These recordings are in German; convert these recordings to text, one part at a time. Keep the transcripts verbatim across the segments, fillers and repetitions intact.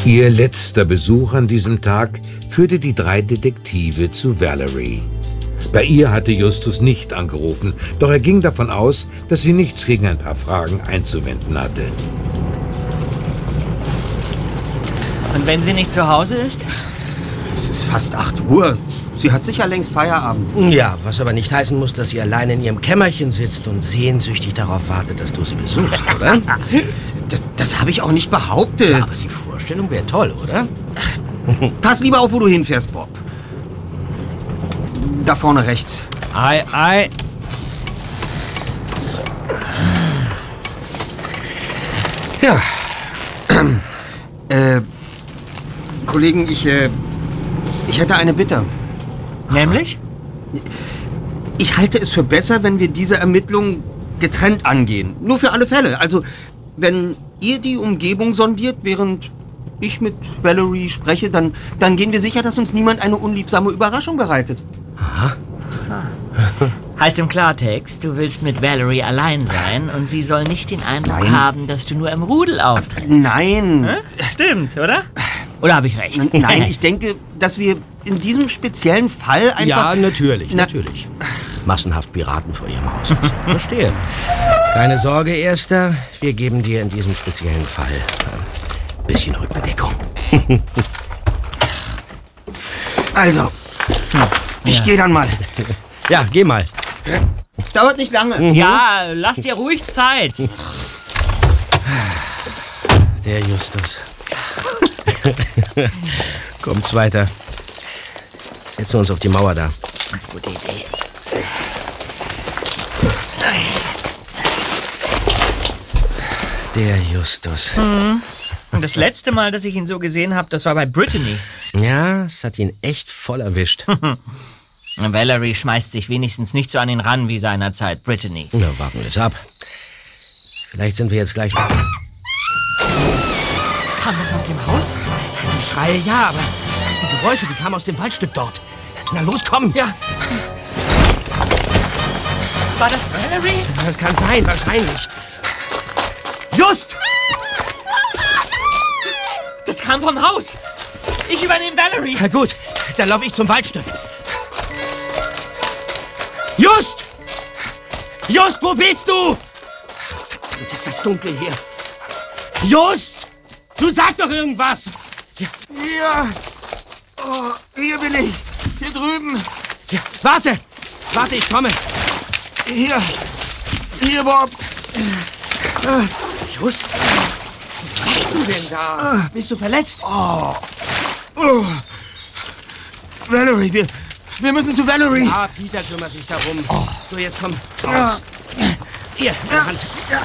Ihr letzter Besuch an diesem Tag führte die drei Detektive zu Valerie. Bei ihr hatte Justus nicht angerufen, doch er ging davon aus, dass sie nichts gegen ein paar Fragen einzuwenden hatte. Und wenn sie nicht zu Hause ist? Es ist fast acht Uhr. Sie hat sicher längst Feierabend. Ja, was aber nicht heißen muss, dass sie allein in ihrem Kämmerchen sitzt und sehnsüchtig darauf wartet, dass du sie besuchst, oder? Das, das habe ich auch nicht behauptet. Ja, aber die Vorstellung wäre toll, oder? Pass lieber auf, wo du hinfährst, Bob. Da vorne rechts. Ei, ei. Ja. Äh, Kollegen, ich, äh, ich hätte eine Bitte. Nämlich? Ich halte es für besser, wenn wir diese Ermittlungen getrennt angehen. Nur für alle Fälle. Also, wenn ihr die Umgebung sondiert, während ich mit Valerie spreche, dann, dann gehen wir sicher, dass uns niemand eine unliebsame Überraschung bereitet. Aha. Heißt im Klartext, du willst mit Valerie allein sein und sie soll nicht den Eindruck Nein. haben, dass du nur im Rudel auftrittst. Nein. Hä? Stimmt, oder? Oder habe ich recht? N- Nein, ich denke, dass wir in diesem speziellen Fall einfach... Ja, natürlich, Na- natürlich. Massenhaft Piraten vor ihrem Haus. Verstehe. Keine Sorge, Erster. Wir geben dir in diesem speziellen Fall ein bisschen Rückendeckung. Also, ich Ja. gehe dann mal. Ja, geh mal. Dauert nicht lange. Ja, lass dir ruhig Zeit. Der Justus. Kommt's weiter. Setzen wir uns auf die Mauer da. Gute Idee. Der Justus. Und das letzte Mal, dass ich ihn so gesehen habe, das war bei Brittany. Ja, es hat ihn echt voll erwischt. Valerie schmeißt sich wenigstens nicht so an ihn ran wie seinerzeit Brittany. Na, warten wir es ab. Vielleicht sind wir jetzt gleich... Kam das aus dem Haus? Die Schreie, ja, aber die Geräusche, die kamen aus dem Waldstück dort. Na los, komm! Ja. War das Valerie? Das kann sein, wahrscheinlich. Just! Das kam vom Haus. Ich übernehme Valerie. Na gut, dann laufe ich zum Waldstück. Just! Just, wo bist du? Verdammt, ist das dunkel hier. Just! Du sag doch irgendwas! Hier. Oh, hier bin ich. Hier drüben. Ja, warte! Warte, ich komme. Hier. Hier, Bob. Just! Was machst du denn da? Bist du verletzt? Oh. Oh. Valerie, wir, wir müssen zu Valerie. Ah, Peter kümmert sich darum. Oh. So, jetzt komm raus. Ja. Hier, meine Hand. Ja.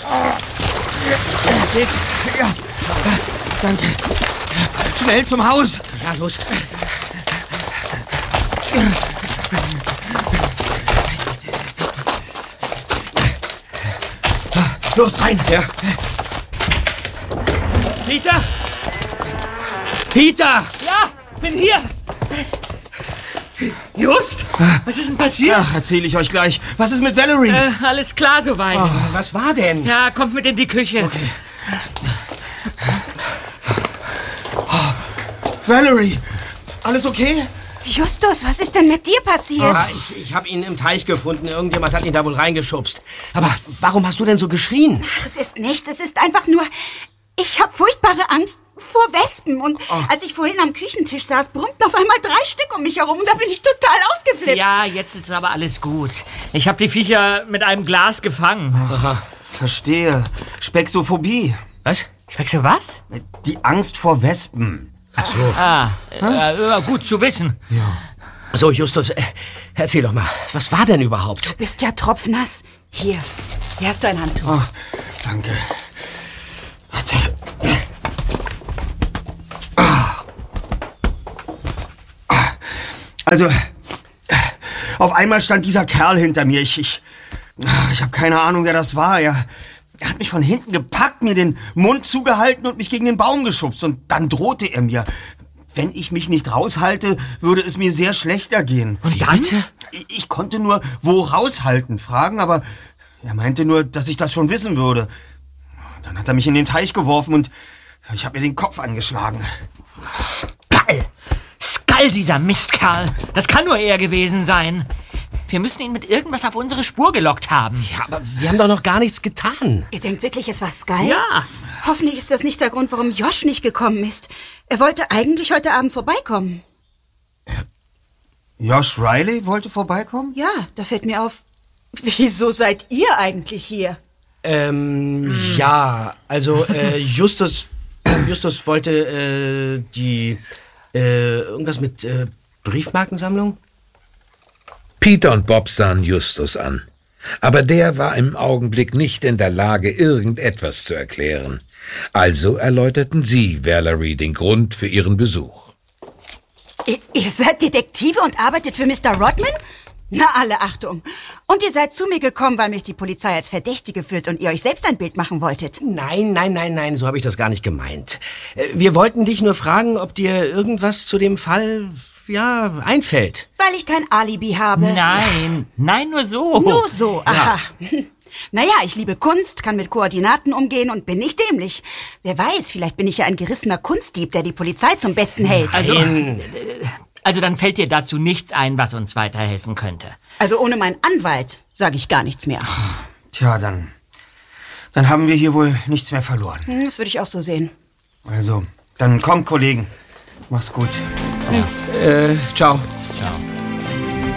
Geht's? Ja. Danke. Schnell zum Haus. Ja, los. Los, rein. Ja. Peter! Peter! Ja, bin hier. Just? Was ist denn passiert? Ach, erzähle ich euch gleich. Was ist mit Valerie? Äh, alles klar soweit. Oh. Was war denn? Ja, kommt mit in die Küche. Okay. Oh. Valerie, alles okay? Justus, was ist denn mit dir passiert? Ah, ich ich habe ihn im Teich gefunden. Irgendjemand hat ihn da wohl reingeschubst. Aber warum hast du denn so geschrien? Ach, es ist nichts, es ist einfach nur... Ich habe furchtbare Angst vor Wespen. Und als ich vorhin am Küchentisch saß, brummten auf einmal drei Stück um mich herum. Da bin ich total ausgeflippt. Ja, jetzt ist aber alles gut. Ich habe die Viecher mit einem Glas gefangen. Aha, verstehe. Spexophobie. Was? Schmeckst du was? Die Angst vor Wespen. Ach so. Ah, äh, äh, gut zu wissen. So, Justus, äh, erzähl doch mal, was war denn überhaupt? Du bist ja tropfnass. Hier, hier hast du ein Handtuch. Oh, danke. Warte. Also, auf einmal stand dieser Kerl hinter mir. Ich, ich, ich habe keine Ahnung, wer das war. Er, er hat mich von hinten gepackt, mir den Mund zugehalten und mich gegen den Baum geschubst. Und dann drohte er mir, wenn ich mich nicht raushalte, würde es mir sehr schlechter gehen. Und dann? Ich, ich konnte nur wo raushalten fragen, aber er meinte nur, dass ich das schon wissen würde. Dann hat er mich in den Teich geworfen und Ich habe mir den Kopf angeschlagen. Skull! Skull, dieser Mistkerl! Das kann nur er gewesen sein. Wir müssen ihn mit irgendwas auf unsere Spur gelockt haben. Ja, aber wir haben doch noch gar nichts getan. Ihr denkt wirklich, es war Skull? Ja. Hoffentlich ist das nicht der Grund, warum Josh nicht gekommen ist. Er wollte eigentlich heute Abend vorbeikommen. Josh Riley wollte vorbeikommen? Ja, da fällt mir auf. Wieso seid ihr eigentlich hier? Ähm, hm. ja, also äh, Justus, Justus wollte äh, die, äh, irgendwas mit äh, Briefmarkensammlung? Peter und Bob sahen Justus an. Aber der war im Augenblick nicht in der Lage, irgendetwas zu erklären. Also erläuterten sie Valerie den Grund für ihren Besuch. Ihr, ihr seid Detektive und arbeitet für Mister Rodman? Na, alle Achtung. Und ihr seid zu mir gekommen, weil mich die Polizei als Verdächtige führt und ihr euch selbst ein Bild machen wolltet. Nein, nein, nein, nein, so habe ich das gar nicht gemeint. Wir wollten dich nur fragen, ob dir irgendwas zu dem Fall, ja, einfällt. Weil ich kein Alibi habe. Nein, nein, nur so. Nur so, aha. Ja. Naja, ich liebe Kunst, kann mit Koordinaten umgehen und bin nicht dämlich. Wer weiß, vielleicht bin ich ja ein gerissener Kunstdieb, der die Polizei zum Besten hält. Also, also dann fällt dir dazu nichts ein, was uns weiterhelfen könnte. Also ohne meinen Anwalt sage ich gar nichts mehr. Tja, dann, dann haben wir hier wohl nichts mehr verloren. Das würde ich auch so sehen. Also, dann kommt, Kollegen. Mach's gut. Ja. Äh, ciao. Ciao.